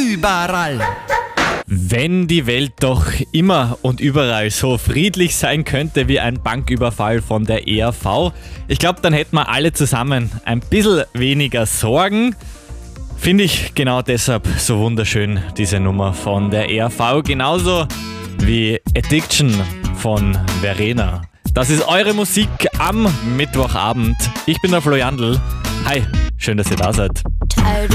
überall. Wenn die Welt doch immer und überall so friedlich sein könnte wie ein Banküberfall von der ERV, ich glaube, dann hätten wir alle zusammen ein bisschen weniger Sorgen. Finde ich genau deshalb so wunderschön, diese Nummer von der ERV, genauso wie Addiction von Verena. Das ist eure Musik am Mittwochabend. Ich bin der Flo Jandl. Hi, schön, dass ihr da seid.